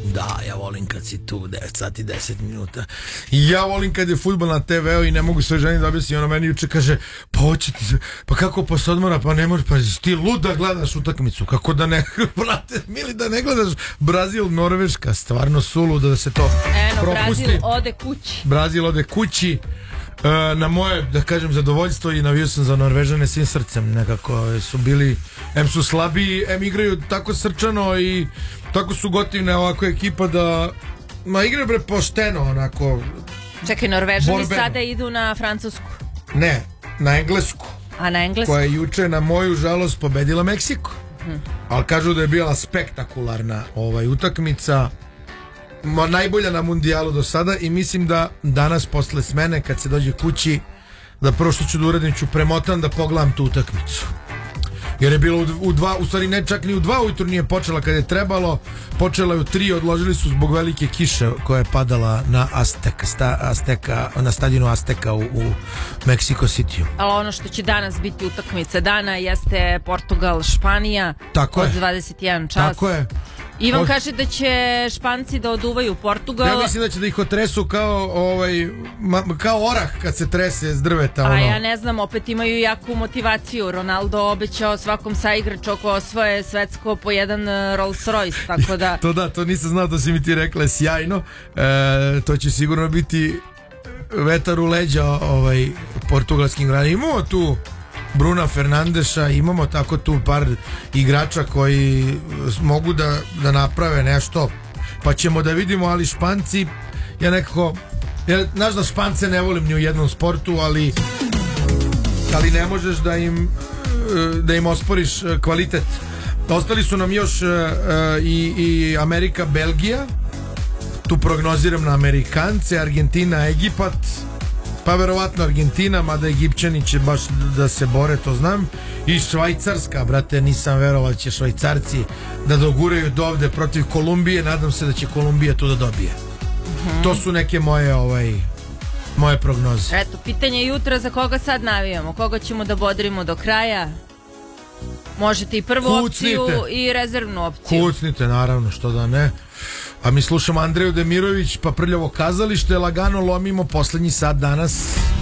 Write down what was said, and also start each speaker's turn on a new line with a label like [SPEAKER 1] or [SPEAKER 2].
[SPEAKER 1] Da, ja volim kad si tu 9 sati 10 minuta. I ja volim kad je fudbal na TV-u i ne mogu sve ženi da objasnim. Ona meni juče kaže, pa hoće ti, pa kako posle odmora, pa ne možeš, pa ti lud da gledaš utakmicu. Kako da ne, brate, mili da ne gledaš Brazil, Norveška, stvarno suludo da se to propusti.
[SPEAKER 2] Brazil ode kući.
[SPEAKER 1] Brazil ode kući. Na moje, da kažem, zadovoljstvo i navio sam za Norvežane svim srcem. Nekako su bili, em su slabiji, em igraju tako srčano i tako su gotivne ovako ekipa da igraju bre pošteno onako.
[SPEAKER 2] Čekaj, Norvežani sada idu na Francusku.
[SPEAKER 1] Ne, na Englesku.
[SPEAKER 2] A na Englesku?
[SPEAKER 1] Koja je juče na moju žalost pobedila Meksiko. Ali kažu da je bila spektakularna utakmica. Najbolja na mundijalu do sada i mislim da danas posle smene kad se dođe kući da prvo što ću da uradim ću premotam da pogledam tu utakmicu jer je bilo u 2, u stvari ne čak ni u 2 ujutru nije počela kad je trebalo, počela je u 3, odložili su zbog velike kiše koja je padala na na stadionu Azteka u Mexico City.
[SPEAKER 2] Ali ono što će danas biti utakmica dana jeste Portugal-Španija od 21 čas.
[SPEAKER 1] Tako je.
[SPEAKER 2] Ivan kaže da će Španci da oduvaju Portugal.
[SPEAKER 1] Ja mislim da će da ih otresu kao orah kad se trese s drveta.
[SPEAKER 2] A ja ne znam, opet imaju jaku motivaciju. Ronaldo obećao svakom saigraču ako osvoje svetsko po jedan Rolls Royce, tako da...
[SPEAKER 1] To nisam znao, to si mi ti rekla, sjajno. To će sigurno biti vetar u leđa portugalskim granima. Imamo tu Bruna Fernandeša, imamo tako tu par igrača koji mogu da naprave nešto, pa ćemo da vidimo, ali Španci, ja nekako, znaš da Špance ne volim ni u jednom sportu, ali ne možeš da im osporiš kvalitet. Ostali su nam još i Amerika, Belgija, tu prognoziram na Amerikance, Argentina, Egipat, pa verovatno Argentina, mada Egipćani će baš da se bore, to znam. I Švajcarska, brate, nisam verovao da će Švajcarci da doguraju do ovde protiv Kolumbije. Nadam se da će Kolumbija tu da dobije. To su neke moje prognoze.
[SPEAKER 2] Eto, pitanje jutra, za koga sad navijamo? Koga ćemo da bodrimo do kraja? Možete i prvu opciju i rezervnu opciju.
[SPEAKER 1] Kucnite, naravno, što da ne. A mi slušamo Andreju Demirović, pa Prljavo kazalište, lagano lomimo poslednji sat danas.